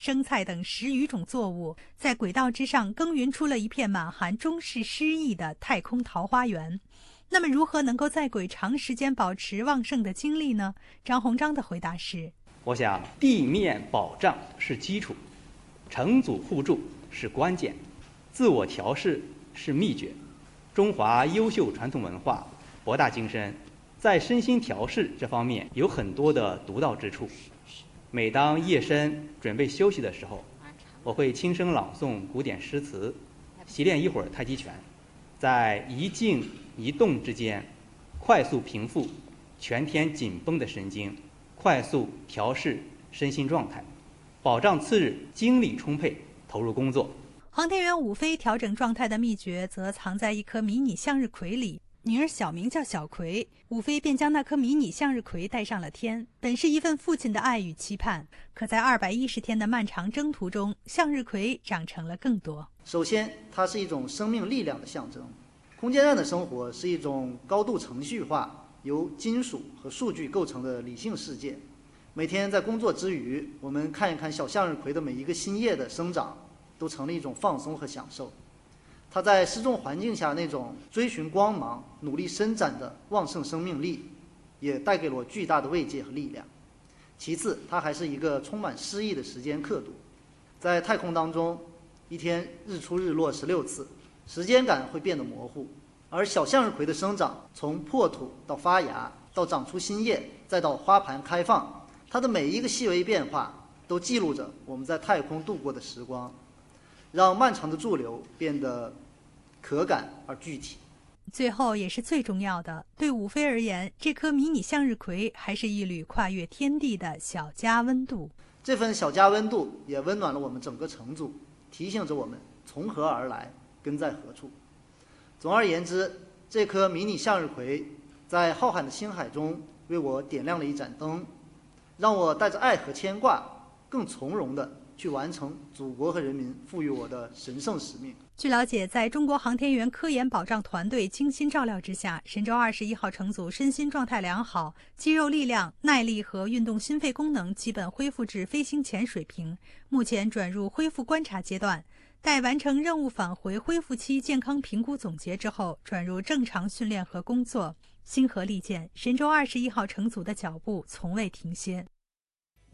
生菜等10余种作物，在轨道之上耕耘出了一片满含中式诗意的太空桃花源。那么如何能够在轨长时间保持旺盛的精力呢？张鸿章的回答是： 我想地面保障是基础，成组互助是关键，自我调试是秘诀。中华优秀传统文化博大精深，在身心调试这方面有很多的独到之处。每当夜深准备休息的时候，我会轻声朗诵古典诗词，习练一会儿太极拳，在一静一动之间，快速平复全天紧绷的神经，快速调试身心状态，保障次日精力充沛，投入工作。 航天员伍飞调整状态的秘诀则藏在一颗迷你向日葵里。女儿小名叫小葵，伍飞便将那颗迷你向日葵带上了天。本是一份父亲的爱与期盼，可在210天的漫长征途中，向日葵长成了更多。 首先，它是一种生命力量的象征。空间站的生活是一种高度程序化、由金属和数据构成的理性世界。每天在工作之余，我们看一看小向日葵的每一个新叶的生长，都成了一种放松和享受。它在失重环境下那种追寻光芒、努力伸展的旺盛生命力，也带给了我巨大的慰藉和力量。其次，它还是一个充满诗意的时间刻度。在太空当中，一天日出日落16次，时间感会变得模糊。而小向日葵的生长，从破土到发芽，到长出新叶，再到花盘开放，它的每一个细微变化都记录着我们在太空度过的时光，让漫长的驻留变得可感而具体。 最后也是最重要的，对伍飞而言，这颗迷你向日葵还是一缕跨越天地的小家温度。 这份小家温度也温暖了我们整个乘组，提醒着我们从何而来，根在何处。总而言之，这颗迷你向日葵在浩瀚的星海中为我点亮了一盏灯，让我带着爱和牵挂，更从容地去完成祖国和人民赋予我的神圣使命。 据了解，在中国航天员科研保障团队精心照料之下，神舟21号乘组身心状态良好，肌肉力量、耐力和运动心肺功能基本恢复至飞行前水平，目前转入恢复观察阶段。待完成任务返回恢复期健康评估总结之后，转入正常训练和工作。星河利剑，神舟21号乘组的脚步从未停歇。